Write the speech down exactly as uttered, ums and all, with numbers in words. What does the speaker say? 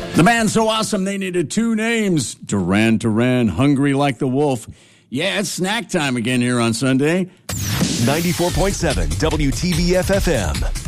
The band so awesome they needed two names. Duran Duran, Hungry Like the Wolf. Yeah, it's snack time again here on Sunday. ninety-four point seven W T B F F M.